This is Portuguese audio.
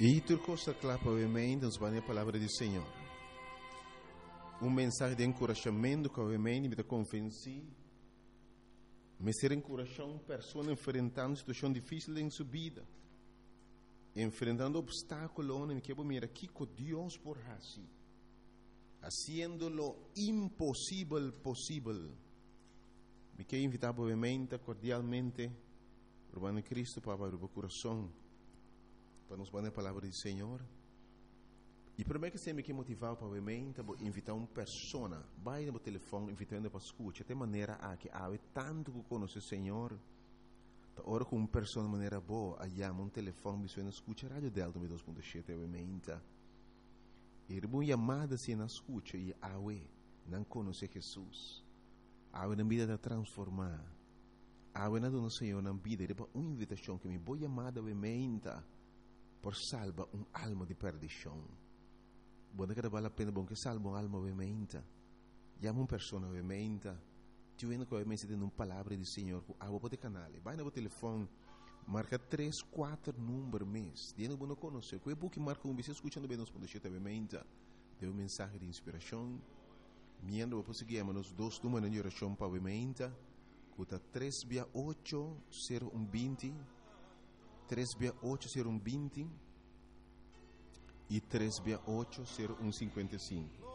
E turcosa clapa obviamente nos vai a palavra do Senhor. Mensagem de encorajamento que obviamente me convenci. Me ser encorajar uma pessoa enfrentando uma situação difícil em sua vida. Enfrentando obstáculos, me quero mirar aqui com Deus por assim. Haciendo lo imposible posible. Me quero invitar obviamente, cordialmente, Urbano Cristo para abrir o coração. Para nos dar a palavra do Senhor. E primeiro que sempre que motivar para obviamente invitar uma pessoa, vai no telefone invitando para escutar, de maneira a que há tanto que conhece o Senhor, da hora com uma pessoa de maneira boa, aí um telefone que escuta a rádio Delta 2.7 obviamente. E uma chamada se na escuta e não conhece Jesus, na vida de transformar, na dona Senhor na vida, e uma invitação que me boa chamada obviamente por salvar alma de perdição. Buona che vale la pena che salva un'alma ovviamente. Chiama una persona ovviamente. Ti viene che ovviamente di una parola di Signore. A vostro canale. Vai no telefono. Marca 3-4 numeri mes. Viene buono conoscere. Quei buchi marca un bisogno ascoltando bene nos podete ovviamente. Deu un messaggio di ispirazione. Miendo dopo seguiamo nos dos numeri di orazione pa ovviamente. Cuta 3-8-0120. 3-8-0120. E 3-8-0155.